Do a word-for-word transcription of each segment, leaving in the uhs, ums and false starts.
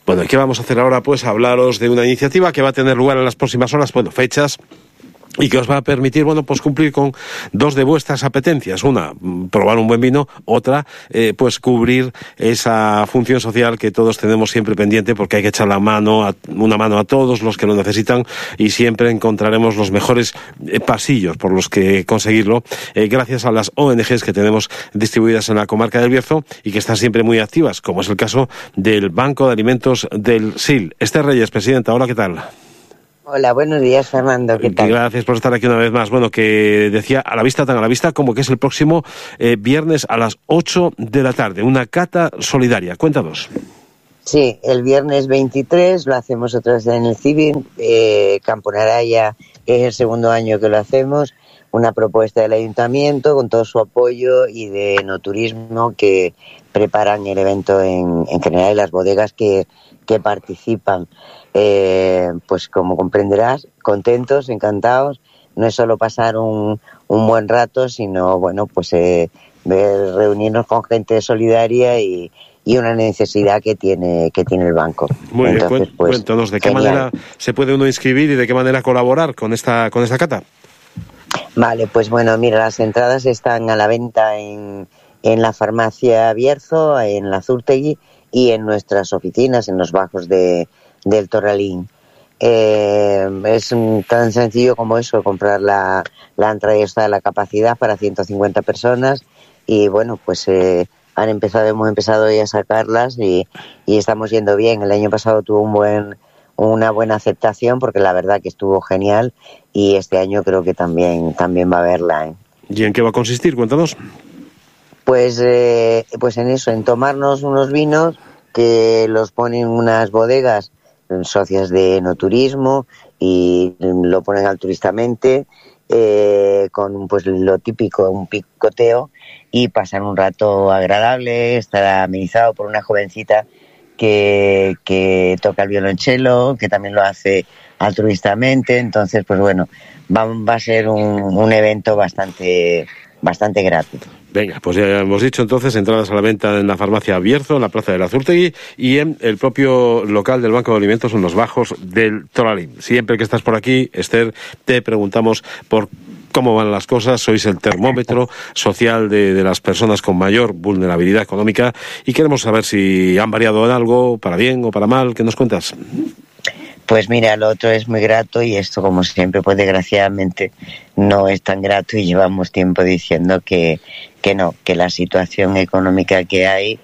Bueno, ¿y qué vamos a hacer ahora? Pues hablaros de una iniciativa que va a tener lugar en las próximas horas, bueno, fechas, y que os va a permitir, bueno, pues cumplir con dos de vuestras apetencias. Una, probar un buen vino. Otra, eh, pues cubrir esa función social que todos tenemos siempre pendiente, porque hay que echar la mano, a, una mano a todos los que lo necesitan, y siempre encontraremos los mejores eh, pasillos por los que conseguirlo, eh, gracias a las O N Ges que tenemos distribuidas en la comarca del Bierzo y que están siempre muy activas, como es el caso del Banco de Alimentos del S I L. Esther Reyes, presidenta, hola, ¿qué tal? Hola, buenos días, Fernando, ¿qué tal? Gracias por estar aquí una vez más. Bueno, que decía, a la vista, tan a la vista, como que es el próximo eh, viernes a las ocho de la tarde, una cata solidaria. Cuéntanos. Sí, el viernes veintitrés lo hacemos otra vez en el Civil, eh, Campo Naraya, es el segundo año que lo hacemos, una propuesta del Ayuntamiento con todo su apoyo y de Enoturismo que preparan el evento en, en general, y las bodegas que, que participan. Eh, pues como comprenderás, contentos, encantados. No es solo pasar un, un buen rato, sino bueno, pues eh, ver, reunirnos con gente solidaria y, y una necesidad que tiene que tiene el banco. Muy Entonces, bien, pues, cuéntanos de qué genial. manera se puede uno inscribir y de qué manera colaborar con esta con esta cata. Vale, pues bueno, mira, las entradas están a la venta en, en la farmacia Bierzo, en la Zurtegui y en nuestras oficinas, en los bajos de del Torralín. Eh, es tan sencillo como eso, comprar la, la entrada, y está de la capacidad para ciento cincuenta personas, y bueno, pues eh, han empezado, hemos empezado ya a sacarlas y, y estamos yendo bien. El año pasado tuvo un buen, una buena aceptación, porque la verdad que estuvo genial, y este año creo que también, también va a haberla, ¿eh? ¿Y en qué va a consistir? Cuéntanos. Pues, eh, pues en eso, en tomarnos unos vinos que los ponen unas bodegas socias de Enoturismo y lo ponen altruistamente, eh, con pues lo típico, un picoteo, y pasan un rato agradable. Estará amenizado por una jovencita que, que toca el violonchelo, que también lo hace altruistamente. Entonces, pues bueno, va, va a ser un, un evento bastante, bastante grato. Venga, pues ya hemos dicho entonces, entradas a la venta en la farmacia Bierzo, en la plaza de la Zurtegui, y en el propio local del Banco de Alimentos, en los bajos del Torralín. Siempre que estás por aquí, Esther, te preguntamos por cómo van las cosas. Sois el termómetro social de, de las personas con mayor vulnerabilidad económica, y queremos saber si han variado en algo, para bien o para mal. ¿Qué nos cuentas? Pues mira, lo otro es muy grato, y esto, como siempre, pues desgraciadamente no es tan grato, y llevamos tiempo diciendo que, que no, que la situación económica que hay,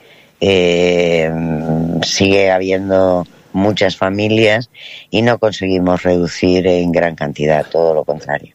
eh, sigue habiendo muchas familias y no conseguimos reducir en gran cantidad, todo lo contrario.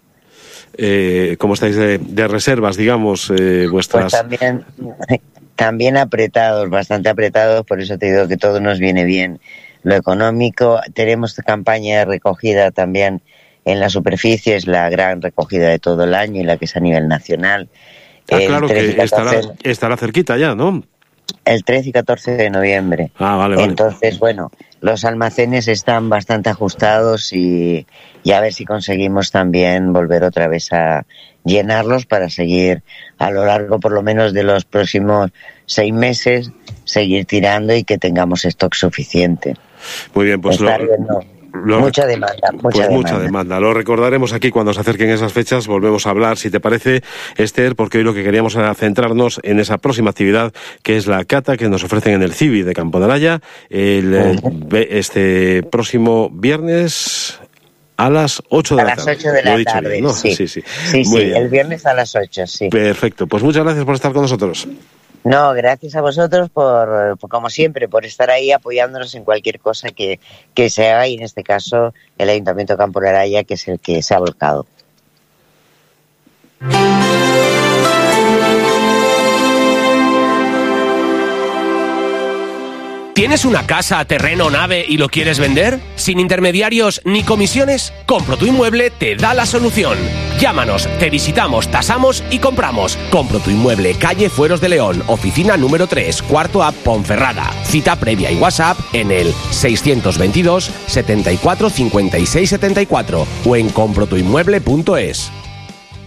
Eh, ¿Cómo estáis de, de reservas, digamos, eh, vuestras? Pues también, también apretados, bastante apretados, por eso te digo que todo nos viene bien. Lo económico, tenemos campaña de recogida también en la superficie, es la gran recogida de todo el año y la que es a nivel nacional. Ah, claro, que estará, estará cerquita ya, ¿no? El trece y catorce de noviembre. Ah, vale, vale. Entonces, bueno, los almacenes están bastante ajustados, y, y a ver si conseguimos también volver otra vez a llenarlos para seguir a lo largo, por lo menos, de los próximos seis meses, seguir tirando y que tengamos stock suficiente. Muy bien, pues lo, lo, mucha demanda, mucha pues demanda. mucha demanda. Lo recordaremos aquí cuando se acerquen esas fechas. Volvemos a hablar, si te parece, Esther, porque hoy lo que queríamos era centrarnos en esa próxima actividad, que es la cata que nos ofrecen en el Civi de Campo Naraya el, uh-huh. este próximo viernes a las ocho de la tarde. A las ocho de la tarde, bien, ¿no? sí. Sí, sí, sí, sí el viernes a las ocho, sí. Perfecto, pues muchas gracias por estar con nosotros. No, gracias a vosotros por, por, como siempre, por estar ahí apoyándonos en cualquier cosa que, que se haga, y en este caso el Ayuntamiento de Campo Naraya, que es el que se ha volcado. ¿Tienes una casa, terreno, nave y lo quieres vender? ¿Sin intermediarios ni comisiones? Compro tu Inmueble te da la solución. Llámanos, te visitamos, tasamos y compramos. Compro tu Inmueble, calle Fueros de León, oficina número tres, cuarto A, Ponferrada. Cita previa y WhatsApp en el seiscientos veintidós, setenta y cuatro, cincuenta y seis, setenta y cuatro o en compro tu inmueble punto es.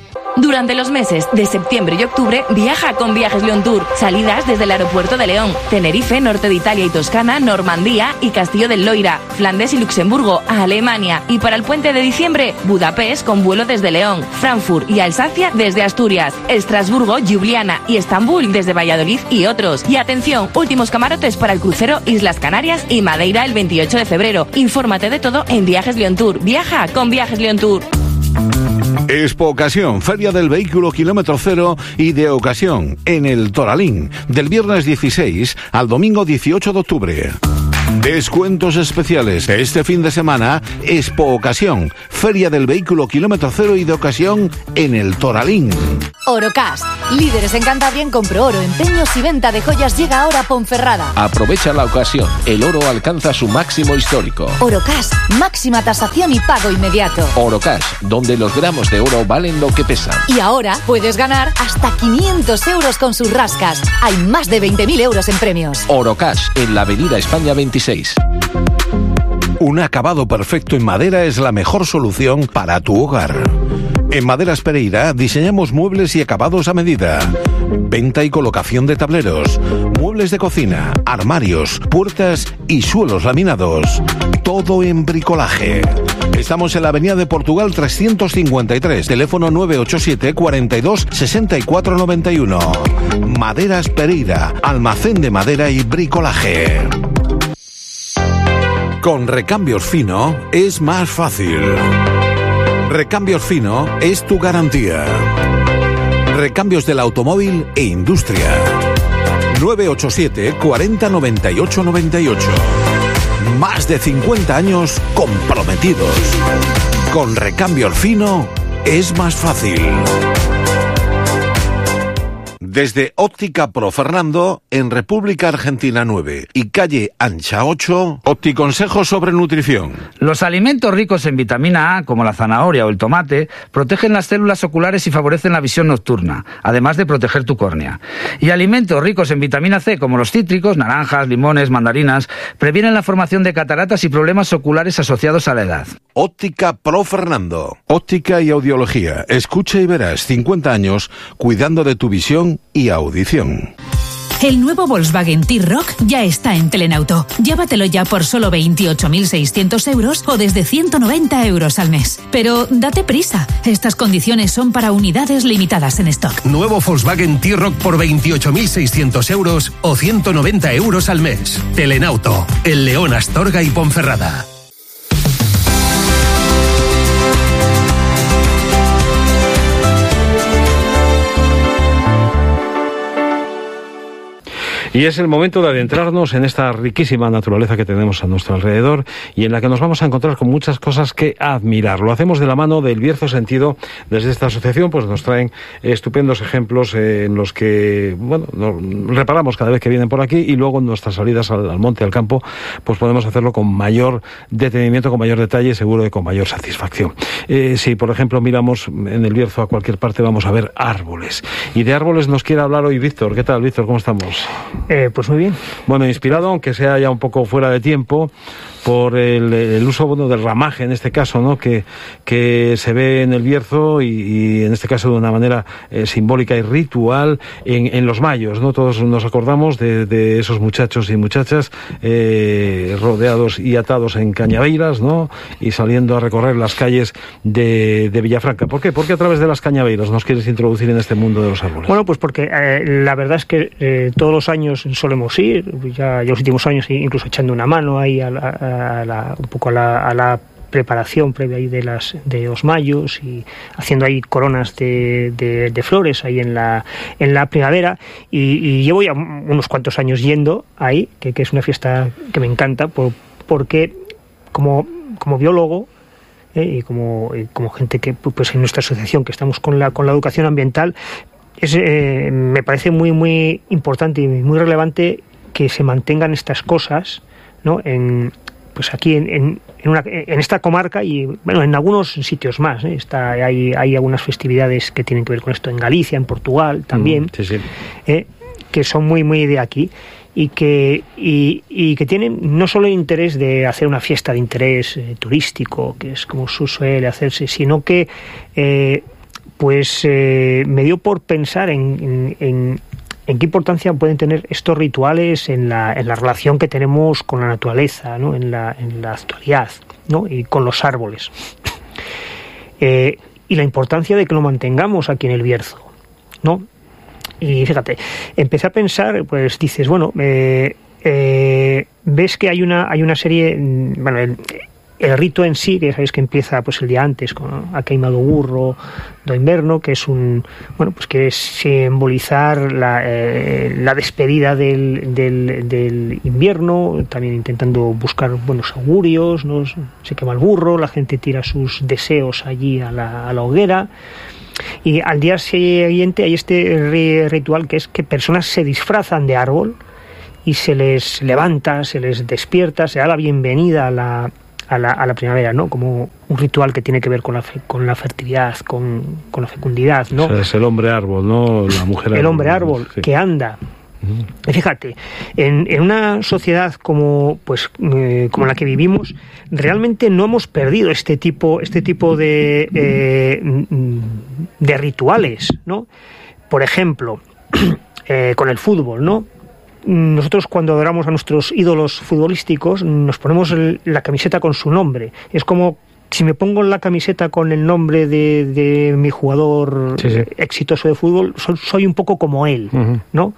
Durante los meses de septiembre y octubre, viaja con Viajes León Tour. Salidas desde el aeropuerto de León, Tenerife, norte de Italia y Toscana, Normandía y Castillo del Loira, Flandes y Luxemburgo, a Alemania. Y para el puente de diciembre, Budapest con vuelo desde León, Frankfurt y Alsacia desde Asturias, Estrasburgo, Ljubljana y Estambul desde Valladolid y otros. Y atención, últimos camarotes para el crucero Islas Canarias y Madeira el veintiocho de febrero. Infórmate de todo en Viajes León Tour. Viaja con Viajes León Tour. Expo Ocasión, Feria del Vehículo Kilómetro Cero y de Ocasión, en el Toralín, del viernes dieciséis al domingo dieciocho de octubre. Descuentos especiales este fin de semana, Expo Ocasión, Feria del Vehículo Kilómetro Cero y de Ocasión en el Toralín. Orocash, líderes en Cantabria en compro oro, empeños y venta de joyas, llega ahora a Ponferrada. Aprovecha la ocasión, el oro alcanza su máximo histórico. Orocash, máxima tasación y pago inmediato. Orocash, donde los gramos de oro valen lo que pesan. Y ahora puedes ganar hasta quinientos euros con sus rascas. Hay más de veinte mil euros en premios. Orocash, en la avenida España veintiséis. Un acabado perfecto en madera es la mejor solución para tu hogar. En Maderas Pereira diseñamos muebles y acabados a medida. Venta y colocación de tableros, muebles de cocina, armarios, puertas y suelos laminados. Todo en bricolaje. Estamos en la avenida de Portugal trescientos cincuenta y tres, teléfono nueve ocho siete, cuarenta y dos, sesenta y cuatro noventa y uno. Maderas Pereira, almacén de madera y bricolaje. Con Recambios Fino es más fácil. Recambios Fino es tu garantía. Recambios del automóvil e industria. nueve ocho siete, cuarenta, noventa y ocho, noventa y ocho. Más de cincuenta años comprometidos. Con Recambios Fino es más fácil. Desde Óptica Pro Fernando, en República Argentina nueve y calle Ancha ocho, Opticonsejos sobre nutrición. Los alimentos ricos en vitamina A, como la zanahoria o el tomate, protegen las células oculares y favorecen la visión nocturna, además de proteger tu córnea. Y alimentos ricos en vitamina C, como los cítricos, naranjas, limones, mandarinas, previenen la formación de cataratas y problemas oculares asociados a la edad. Óptica Pro Fernando. Óptica y audiología. Escucha y verás cincuenta años cuidando de tu visión y audición. El nuevo Volkswagen T-Roc ya está en Telenauto. Llévatelo ya por solo veintiocho mil seiscientos euros o desde ciento noventa euros al mes. Pero date prisa, estas condiciones son para unidades limitadas en stock. Nuevo Volkswagen T-Roc por veintiocho mil seiscientos euros o ciento noventa euros al mes. Telenauto, en León, Astorga y Ponferrada. Y es el momento de adentrarnos en esta riquísima naturaleza que tenemos a nuestro alrededor y en la que nos vamos a encontrar con muchas cosas que admirar. Lo hacemos de la mano del Bierzo Sentido. Desde esta asociación pues nos traen estupendos ejemplos en los que, bueno, nos reparamos cada vez que vienen por aquí y luego en nuestras salidas al, al monte, al campo, pues podemos hacerlo con mayor detenimiento, con mayor detalle, seguro que con mayor satisfacción. Eh, si, por ejemplo, miramos en el Bierzo a cualquier parte, vamos a ver árboles. Y de árboles nos quiere hablar hoy Víctor. ¿Qué tal, Víctor? ¿Cómo estamos? Eh, pues muy bien. Bueno, inspirado, aunque sea ya un poco fuera de tiempo, por el, el uso bueno, del ramaje, en este caso, ¿no? que, que se ve en el Bierzo y, y en este caso de una manera eh, simbólica y ritual en, en los mayos, ¿no? Todos nos acordamos de, de esos muchachos y muchachas eh, rodeados y atados en cañaveiras, ¿no? Y saliendo a recorrer las calles de, de Villafranca. ¿Por qué? ¿Por qué a través de las cañaveiras nos quieres introducir en este mundo de los árboles? Bueno, pues porque eh, la verdad es que eh, todos los años solemos ir, ya, ya los últimos años incluso echando una mano ahí a la, a la, un poco a la, a la preparación previa ahí de las de los mayos y haciendo ahí coronas de, de, de flores ahí en la en la primavera y, y llevo ya unos cuantos años yendo ahí, que, que es una fiesta que me encanta por, porque como, como biólogo eh, y como, y como gente que pues en nuestra asociación que estamos con la con la educación ambiental es, eh, me parece muy muy importante y muy relevante que se mantengan estas cosas, ¿no? En pues aquí en, en, en, una, en esta comarca y bueno en algunos sitios más, ¿eh? Está, hay, hay algunas festividades que tienen que ver con esto en Galicia, en Portugal también, mm, sí, sí. ¿eh? Que son muy muy de aquí y que y, y que tienen no solo el interés de hacer una fiesta de interés eh, turístico, que es como suele hacerse, sino que eh, pues eh, me dio por pensar en, en, en, en qué importancia pueden tener estos rituales en la, en la relación que tenemos con la naturaleza, ¿no? en, la, en la actualidad, ¿no? Y con los árboles. Eh, y la importancia de que lo mantengamos aquí en el Bierzo, ¿no? Y fíjate, empecé a pensar, pues dices, bueno, eh, eh, ves que hay una hay una serie, bueno, el, el rito en sí, que sabéis que empieza pues el día antes con a queimado burro do inverno, que es un, bueno, pues que es simbolizar la, eh, la despedida del, del, del invierno, también intentando buscar buenos augurios, ¿no? Se quema el burro, la gente tira sus deseos allí a la, a la hoguera. Y al día siguiente hay este ritual que es que personas se disfrazan de árbol y se les levanta, se les despierta, se da la bienvenida a la, a la, a la primavera, ¿no? Como un ritual que tiene que ver con la, fe, con la fertilidad, con, con la fecundidad, ¿no? O sea, es el hombre árbol, ¿no? La mujer árbol. El hombre árbol, sí, que anda. Y fíjate, en, en una sociedad como pues eh, como la que vivimos, realmente no hemos perdido este tipo este tipo de eh, de rituales, ¿no? Por ejemplo, eh, con el fútbol, ¿no? Nosotros cuando adoramos a nuestros ídolos futbolísticos nos ponemos el, la camiseta con su nombre. Es como si me pongo la camiseta con el nombre de, de mi jugador sí, sí. exitoso de fútbol, soy, soy un poco como él, uh-huh. ¿no?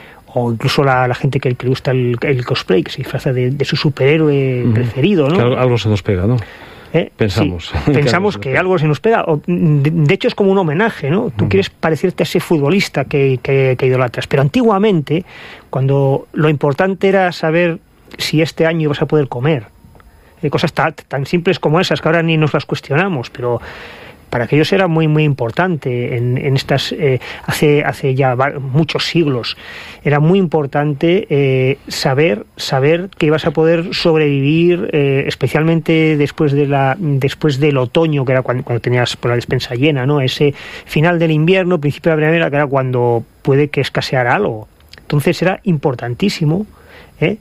O incluso la, la gente que, que le gusta el, el cosplay, que se disfraza de, de su superhéroe uh-huh. preferido, ¿no? Claro, algo se nos pega, ¿no? ¿Eh? Pensamos. Sí, pensamos que, que algo se nos pega. O, de, de hecho, es como un homenaje, ¿no? Tú uh-huh. quieres parecerte a ese futbolista que, que, que idolatras. Pero antiguamente, cuando lo importante era saber si este año vas a poder comer, eh, cosas tan, tan simples como esas, que ahora ni nos las cuestionamos, pero para aquellos era muy muy importante en, en estas eh, hace hace ya muchos siglos era muy importante eh, saber saber que ibas a poder sobrevivir eh, especialmente después de la después del otoño, que era cuando, cuando tenías por la despensa llena, ¿no? Ese final del invierno, principio de la primavera, que era cuando puede que escaseara algo. Entonces era importantísimo ¿eh?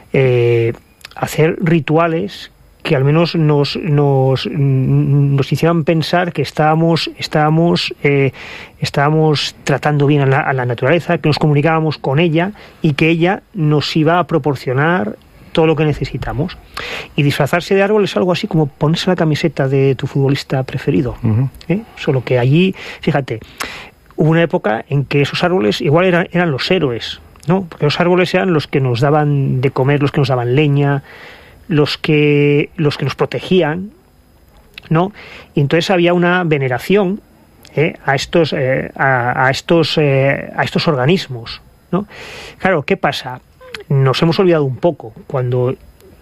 Eh, hacer rituales que al menos nos nos, nos hicieran pensar que estábamos estábamos eh, estábamos tratando bien a la, a la naturaleza, que nos comunicábamos con ella y que ella nos iba a proporcionar todo lo que necesitamos. Y disfrazarse de árbol es algo así como ponerse la camiseta de tu futbolista preferido. Uh-huh. ¿eh? Solo que allí, fíjate, hubo una época en que esos árboles igual eran, eran los héroes, ¿no? Porque los árboles eran los que nos daban de comer, los que nos daban leña, los que los que nos protegían, ¿no? Y entonces había una veneración ¿eh? a estos eh, a, a estos eh, a estos organismos, ¿no? Claro, ¿qué pasa? Nos hemos olvidado un poco cuando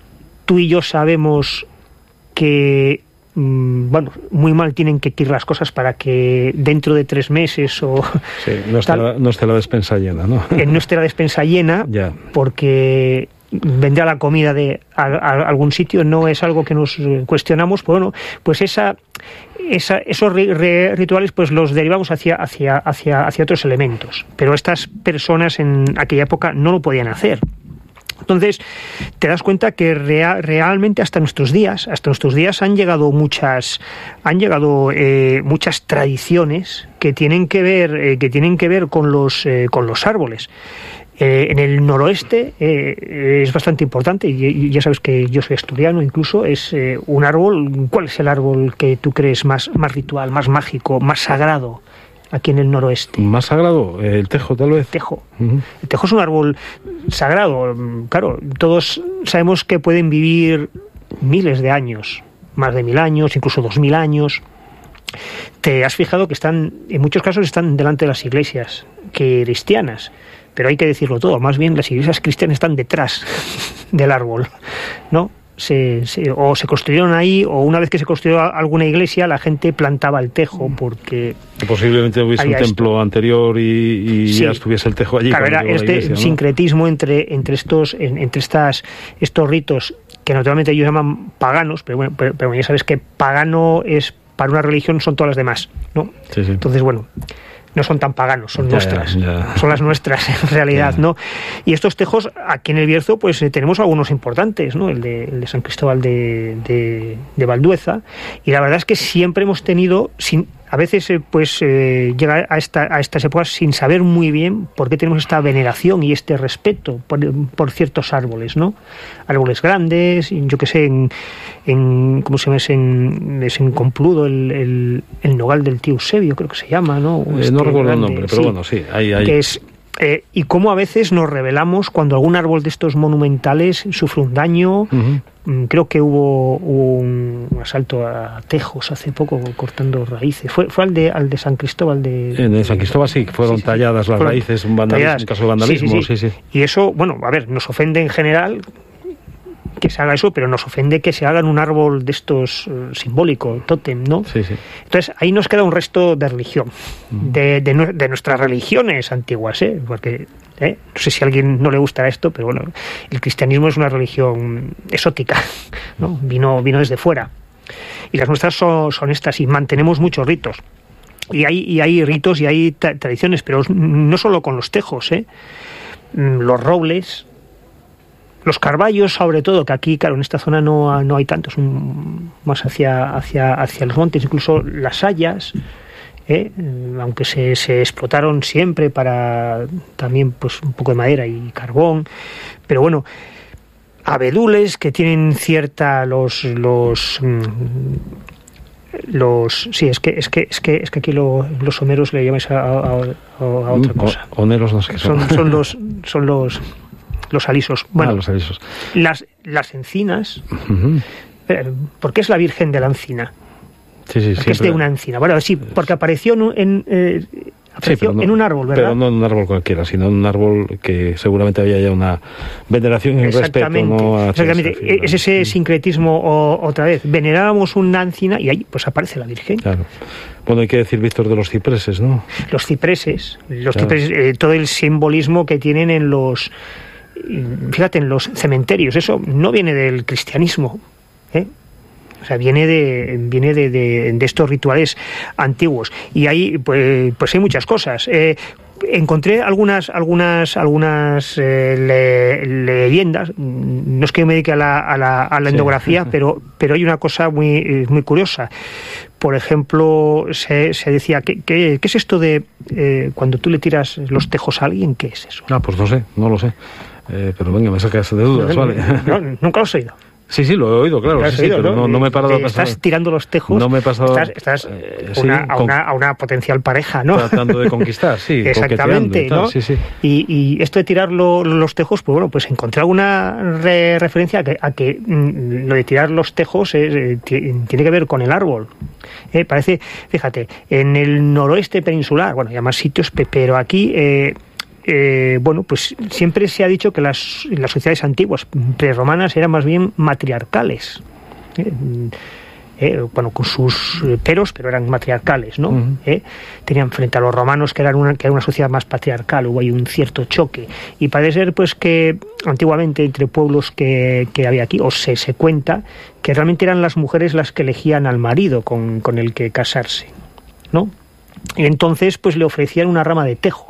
tú y yo sabemos que mmm, bueno, muy mal tienen que ir las cosas para que dentro de tres meses o sí, no esté la, no esté la despensa llena, ¿no? Que no esté la despensa llena, ya. Porque vendrá la comida de a, a algún sitio, no es algo que nos cuestionamos. Pues bueno, pues esa, esa esos ri, re, rituales pues los derivamos hacia, hacia, hacia, hacia otros elementos, pero estas personas en aquella época no lo podían hacer. Entonces te das cuenta que real, realmente hasta nuestros días, hasta nuestros días han llegado muchas, han llegado eh, muchas tradiciones que tienen que ver, eh, que tienen que ver con los, eh, con los árboles. Eh, en el noroeste eh, es bastante importante, y ya sabes que yo soy asturiano, incluso es eh, un árbol. ¿Cuál es el árbol que tú crees más, más ritual, más mágico, más sagrado aquí en el noroeste? ¿Más sagrado? El tejo, tal vez. El tejo. Uh-huh. El tejo es un árbol sagrado. Claro, todos sabemos que pueden vivir miles de años, más de mil años, incluso dos mil años. Te has fijado que están, en muchos casos están delante de las iglesias cristianas. Pero hay que decirlo todo, más bien las iglesias cristianas están detrás del árbol, ¿no? Se, se, o se construyeron ahí, o una vez que se construyó alguna iglesia, la gente plantaba el tejo porque posiblemente hubiese un templo esto. anterior y, y sí. ya estuviese el tejo allí. Claro, era este iglesia, ¿no? Sincretismo entre, entre estos entre estas estos ritos que naturalmente ellos llaman paganos, pero bueno, pero, pero ya sabes que pagano es para una religión son todas las demás, ¿no? Sí, sí. Entonces, bueno, no son tan paganos, son ya, nuestras, ya. son las nuestras en realidad, ya. ¿no? Y estos tejos aquí en el Bierzo, pues eh, tenemos algunos importantes, ¿no? El de, el de San Cristóbal de, de, de Valdueza, y la verdad es que siempre hemos tenido, sin, a veces eh, pues eh, llega a, esta, a estas épocas sin saber muy bien por qué tenemos esta veneración y este respeto por, por ciertos árboles, ¿no? Árboles grandes, yo que sé, en, en ¿cómo se llama? Es en, es en Compludo el, el, el nogal del tío Eusebio, creo que se llama, ¿no? Eh, este no recuerdo grande, el nombre, pero sí, bueno, sí, ahí hay... que es Eh, y cómo a veces nos rebelamos cuando algún árbol de estos monumentales sufre un daño. Uh-huh. Creo que hubo, hubo un asalto a Tejos hace poco cortando raíces. Fue, fue al de al de San Cristóbal de. En de San Cristóbal sí, fueron sí, sí, talladas las fueron raíces, un, vandalismo, un caso de vandalismo. Sí sí, sí. sí, sí. Y eso, bueno, a ver, nos ofende en general que se haga eso, pero nos ofende que se hagan un árbol de estos uh, simbólico, tótem, ¿no? Sí, sí. Entonces, ahí nos queda un resto de religión, uh-huh. de, de, de nuestras religiones antiguas, ¿eh? Porque, ¿eh? no sé si a alguien no le gustará esto, pero bueno, el cristianismo es una religión exótica, ¿no? Vino, vino desde fuera. Y las nuestras son, son estas, y mantenemos muchos ritos. Y hay, y hay ritos y hay tra- tradiciones, pero no solo con los tejos, ¿eh? Los robles, los carballos, sobre todo, que aquí, claro, en esta zona no, no hay tantos, más hacia, hacia, hacia los montes, incluso las hayas, ¿eh? aunque se, se explotaron siempre para también pues un poco de madera y carbón, pero bueno, abedules que tienen cierta los los los sí es que es que es que es que aquí lo, los someros le llamáis a, a, a, a otra cosa. O, oneros no sé qué son. Son, son los son los los alisos. Bueno, ah, los alisos. Las, las encinas, uh-huh. eh, ¿por qué es la Virgen de la Encina? Sí, sí, porque es de una encina. Bueno, sí, porque apareció en, en, eh, apareció sí, no, en un árbol, ¿verdad? Pero no en un árbol cualquiera, sino en un árbol que seguramente había ya una veneración y un respeto. ¿No? A Exactamente. Ese, es ese sincretismo o, otra vez. Venerábamos una encina y ahí pues aparece la Virgen. Claro. Bueno, hay que decir, Víctor, de los cipreses, ¿no? Los cipreses, los claro. cipreses, eh, todo el simbolismo que tienen en los... Fíjate, en los cementerios, eso no viene del cristianismo, ¿eh? O sea, viene de viene de, de, de estos rituales antiguos. Y ahí pues, pues hay muchas cosas. Eh, encontré algunas algunas algunas eh, le, leyendas. No es que me dedique a la, a la, a la sí. endografía, pero pero hay una cosa muy muy curiosa. Por ejemplo, se, se decía, ¿qué, qué, ¿qué es esto de eh, cuando tú le tiras los tejos a alguien? ¿Qué es eso? Ah, pues no sé, no lo sé. Eh, pero venga, me sacas de dudas, no, ¿vale? No, nunca lo has oído. Sí, sí, lo he oído, claro. Sí, oído, sí, pero ¿no? no, no me he parado a pensar. Estás tirando los tejos. No me he pasado. Estás, estás eh, una, sí, a, una, a una potencial pareja, ¿no? Tratando de conquistar, sí. Exactamente, tal, ¿no? Sí, sí. Y, y esto de tirar lo, los tejos, pues bueno, pues encontré alguna re referencia a que, a que mm, lo de tirar los tejos es, eh, tiene que ver con el árbol. Eh, parece, fíjate, en el noroeste peninsular, bueno, hay más sitios, pero aquí. Eh, Eh, bueno, pues siempre se ha dicho que las, las sociedades antiguas, prerromanas, eran más bien matriarcales. Eh, eh, bueno, con sus peros, pero eran matriarcales, ¿no? Uh-huh. Eh, tenían frente a los romanos, que eran una, que era una sociedad más patriarcal, hubo ahí un cierto choque. Y parece ser, pues, que antiguamente entre pueblos que, que había aquí, o se, se cuenta, que realmente eran las mujeres las que elegían al marido con, con el que casarse, ¿no? Y entonces, pues, le ofrecían una rama de tejo.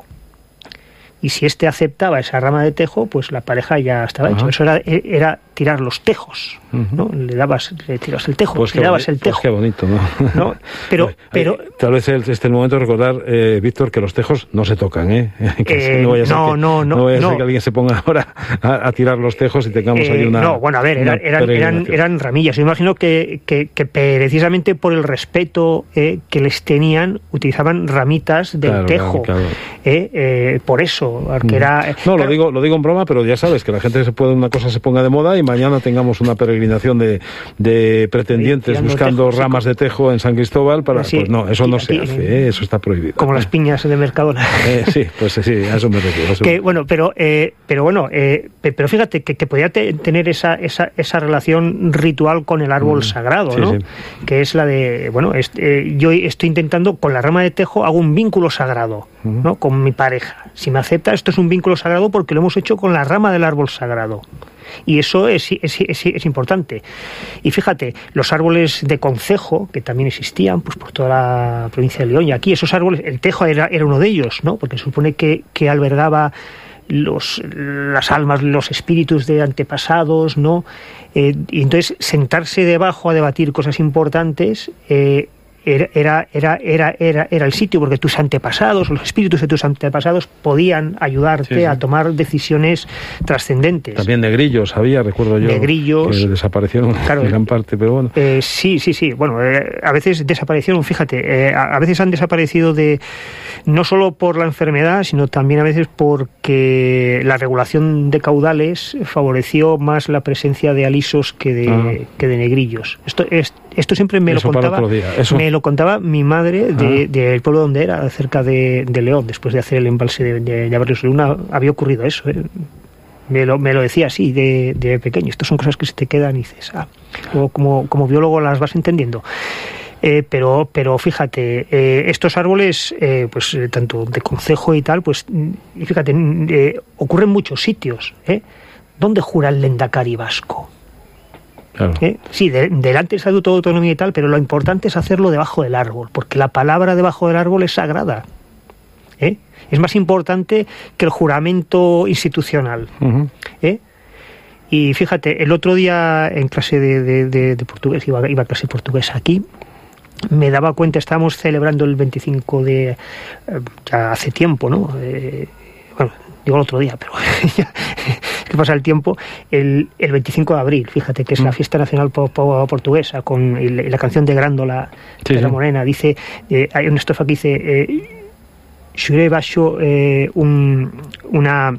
Y si éste aceptaba esa rama de tejo, pues la pareja ya estaba hecha. Eso era, era tirar los tejos, ¿no? Uh-huh. Le dabas, le tirabas el tejo, pues le dabas el tejo. Pues qué bonito, ¿no? ¿No? Pero, Ay, pero tal vez este es el momento de recordar, eh, Víctor, que los tejos no se tocan, ¿eh? Que eh no vaya a ser no, que, no, no, no vaya a ser no. que alguien se ponga ahora a, a tirar los tejos y tengamos eh, ahí una. No, bueno, a ver, eran, eran, eran, eran ramillas. Yo imagino que, que, que precisamente por el respeto eh, que les tenían, utilizaban ramitas del claro, tejo. Claro, claro. Eh, eh, por eso, porque era. No, claro. lo digo, lo digo en broma, pero ya sabes que la gente se puede una cosa se ponga de moda y mañana tengamos una peregrinación de, de pretendientes sí, buscando tejo, ramas sí. de tejo en San Cristóbal para sí, pues no, eso no se hace, ¿eh? Eso está prohibido. Como las piñas de Mercadona. Eh, sí, pues sí, a eso me refiero. Que, bueno, pero eh, pero bueno, eh, pero fíjate que, que podía te, tener esa, esa esa relación ritual con el árbol mm, sagrado, sí, ¿no? Sí. Que es la de, bueno, es, eh, yo estoy intentando con la rama de tejo hago un vínculo sagrado, mm. ¿no? Con mi pareja. Si me acepta, esto es un vínculo sagrado porque lo hemos hecho con la rama del árbol sagrado. Y eso es, es, es, es importante. Y fíjate, los árboles de concejo, que también existían pues por toda la provincia de León, y aquí esos árboles, el tejo era, era uno de ellos, ¿no? Porque se supone que, que albergaba los, las almas, los espíritus de antepasados, ¿no? Eh, y entonces sentarse debajo a debatir cosas importantes, eh, era, era, era, era, era, era el sitio porque tus antepasados, los espíritus de tus antepasados podían ayudarte sí, sí. a tomar decisiones trascendentes. También negrillos había, recuerdo yo, negrillos, que desaparecieron claro, en gran parte, pero bueno. Eh, sí, sí, sí. Bueno, eh, a veces desaparecieron, fíjate, eh, a, a veces han desaparecido de no solo por la enfermedad, sino también a veces porque la regulación de caudales favoreció más la presencia de alisos que de, ah. que de negrillos. Esto es, esto siempre me Eso lo contaba me lo contaba mi madre del de, de pueblo donde era, cerca de, de León, después de hacer el embalse de, de, de Barrios Luna, había ocurrido eso, ¿eh? Me lo, me lo decía así de, de pequeño. Estas son cosas que se te quedan y dices, ah, como, como, como biólogo las vas entendiendo. Eh, pero, pero fíjate, eh, estos árboles, eh, pues eh, tanto de concejo y tal, pues fíjate, eh, ocurren en muchos sitios. ¿eh? ¿Dónde jura el Lendakari vasco? Claro. ¿Eh? Sí, de, delante del Estatuto de Autonomía y tal, pero lo importante es hacerlo debajo del árbol, porque la palabra debajo del árbol es sagrada. ¿eh? Es más importante que el juramento institucional. Uh-huh. ¿eh? Y fíjate, el otro día en clase de, de, de, de portugués, iba, iba a clase de portugués aquí, me daba cuenta, estábamos celebrando el veinticinco de... ya hace tiempo, ¿no? Eh, bueno, digo el otro día, pero ya, que pasa el tiempo, el, el veinticinco de abril, fíjate, que es mm. la fiesta nacional po, po, portuguesa, con el, la canción de Grándola, sí, de la sí. Morena, dice, eh, hay una estrofa que dice, eh, xuré baixo eh, un, una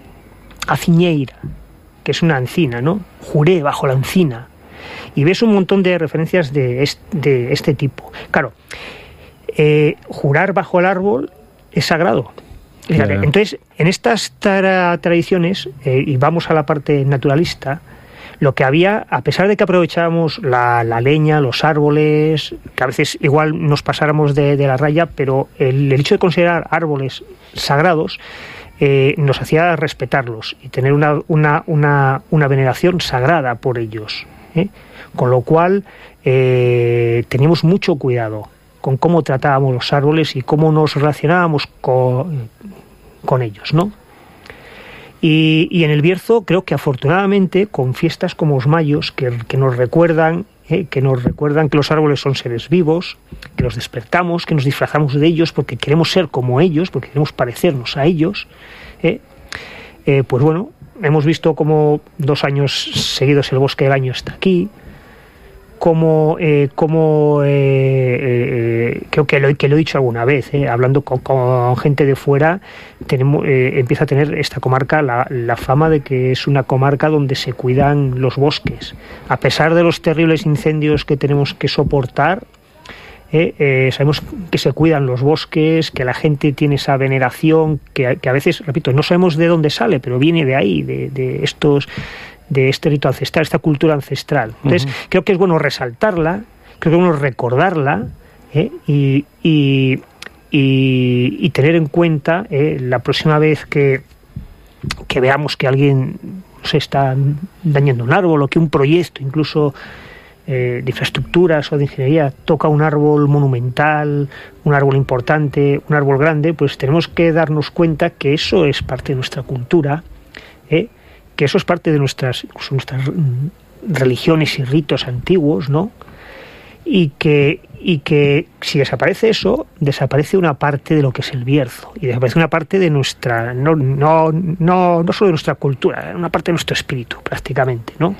aciñeira, que es una encina, ¿no? Juré bajo la encina. Y ves un montón de referencias de este, de este tipo. Claro, eh, jurar bajo el árbol es sagrado. Fíjate, yeah. Entonces, en estas tra- tradiciones, eh, y vamos a la parte naturalista, lo que había, a pesar de que aprovechábamos la, la leña, los árboles, que a veces igual nos pasáramos de, de la raya, pero el, el hecho de considerar árboles sagrados eh, nos hacía respetarlos y tener una, una, una, una veneración sagrada por ellos. ¿eh? Con lo cual eh, teníamos mucho cuidado con cómo tratábamos los árboles y cómo nos relacionábamos con, con ellos, ¿no? Y, y en el Bierzo creo que afortunadamente con fiestas como los mayos que, que nos recuerdan eh, que nos recuerdan que los árboles son seres vivos, que los despertamos, que nos disfrazamos de ellos porque queremos ser como ellos, porque queremos parecernos a ellos, eh, eh, pues bueno, hemos visto como dos años seguidos el Bosque del Año está aquí, como, eh, como eh, eh, creo que lo, que lo he dicho alguna vez, eh, hablando con, con gente de fuera, tenemos, eh, empieza a tener esta comarca la, la fama de que es una comarca donde se cuidan los bosques. A pesar de los terribles incendios que tenemos que soportar, eh, eh, sabemos que se cuidan los bosques, que la gente tiene esa veneración, que, que a veces, repito, no sabemos de dónde sale, pero viene de ahí, de, de estos... de este rito ancestral, esta cultura ancestral. Entonces, uh-huh. creo que es bueno resaltarla, creo que es bueno recordarla ¿eh? y, y, y, y tener en cuenta eh, la próxima vez que, que veamos que alguien se está dañando un árbol o que un proyecto, incluso eh, de infraestructuras o de ingeniería, toca un árbol monumental, un árbol importante, un árbol grande, pues tenemos que darnos cuenta que eso es parte de nuestra cultura, ¿eh? que eso es parte de nuestras, incluso nuestras religiones y ritos antiguos, ¿no? Y que, y que si desaparece eso, desaparece una parte de lo que es el Bierzo, y desaparece una parte de nuestra, no, no, no, no solo de nuestra cultura, una parte de nuestro espíritu, prácticamente, ¿no?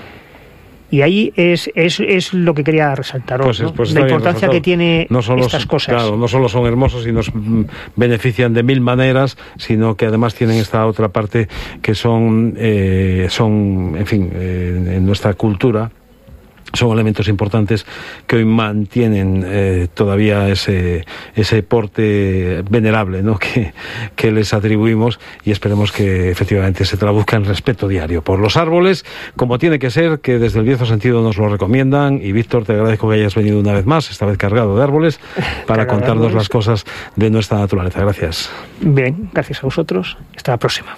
Y ahí es, es, es lo que quería resaltar hoy, pues, ¿no? pues la importancia que tiene no solo estas cosas. Claro, no solo son hermosos y nos benefician de mil maneras, sino que además tienen esta otra parte que son, eh, son en fin, eh, en nuestra cultura, son elementos importantes que hoy mantienen eh, todavía ese ese porte venerable, ¿no? que, que les atribuimos, y esperemos que efectivamente se traduzca en respeto diario por los árboles, como tiene que ser, que desde el Bierzo Sentido nos lo recomiendan. Y Víctor, te agradezco que hayas venido una vez más, esta vez cargado de árboles, para contarnos las cosas de nuestra naturaleza. Gracias. Bien, gracias a vosotros. Hasta la próxima.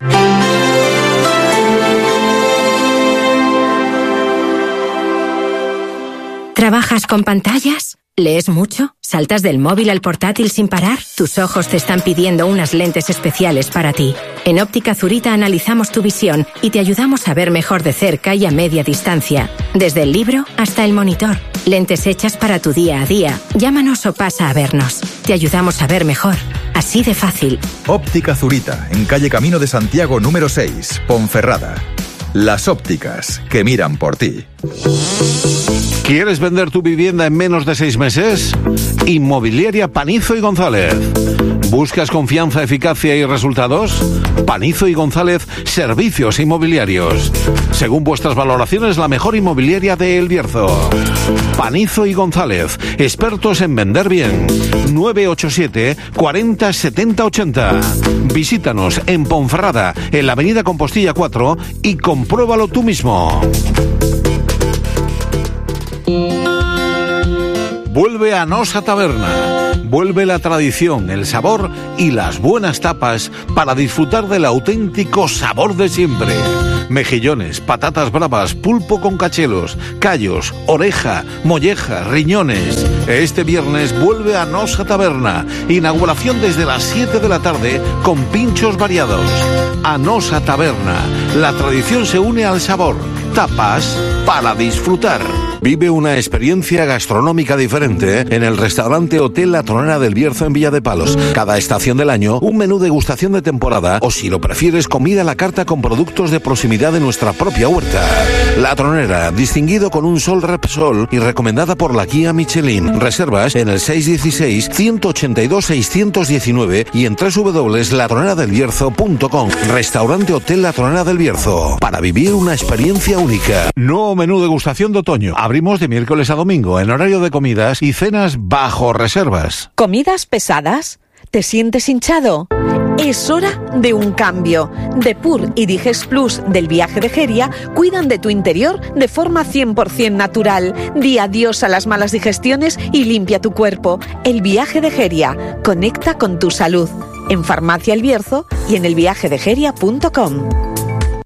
¿Trabajas con pantallas? ¿Lees mucho? ¿Saltas del móvil al portátil sin parar? Tus ojos te están pidiendo unas lentes especiales para ti. En Óptica Zurita analizamos tu visión y te ayudamos a ver mejor de cerca y a media distancia, desde el libro hasta el monitor. Lentes hechas para tu día a día. Llámanos o pasa a vernos. Te ayudamos a ver mejor. Así de fácil. Óptica Zurita, en calle Camino de Santiago número seis, Ponferrada. Las ópticas que miran por ti. ¿Quieres vender tu vivienda en menos de seis meses? Inmobiliaria Panizo y González. ¿Buscas confianza, eficacia y resultados? Panizo y González, servicios inmobiliarios. Según vuestras valoraciones, la mejor inmobiliaria de El Bierzo. Panizo y González, expertos en vender bien. nueve ocho siete, cuarenta, setenta, ochenta. Visítanos en Ponferrada, en la avenida Compostilla cuatro, y compruébalo tú mismo. Vuelve a Nosa Taberna. Vuelve la tradición, el sabor y las buenas tapas para disfrutar del auténtico sabor de siempre. Mejillones, patatas bravas, pulpo con cachelos, callos, oreja, molleja, riñones. Este viernes vuelve a Nosa Taberna. Inauguración desde las siete de la tarde con pinchos variados. A Nosa Taberna. La tradición se une al sabor. Tapas para disfrutar. Vive una experiencia gastronómica diferente en el restaurante Hotel La Tronera del Bierzo en Villa de Palos. Cada estación del año, un menú degustación de temporada o, si lo prefieres, comida a la carta con productos de proximidad de nuestra propia huerta. La Tronera, distinguido con un Sol Repsol y recomendada por la guía Michelin. Reservas en el seis uno seis, uno ocho dos, seis uno nueve y en doble u doble u doble u punto la tronera del bierzo punto com. Restaurante Hotel La Tronera del Bierzo. Para vivir una experiencia única. Nuevo menú degustación de otoño. Abrimos de miércoles a domingo en horario de comidas y cenas bajo reservas. ¿Comidas pesadas? ¿Te sientes hinchado? Es hora de un cambio. Depur y Digest Plus del Viaje de Geria cuidan de tu interior de forma cien por ciento natural. Di adiós a las malas digestiones y limpia tu cuerpo. El Viaje de Geria. Conecta con tu salud. En Farmacia El Bierzo y en el viaje de geria punto com.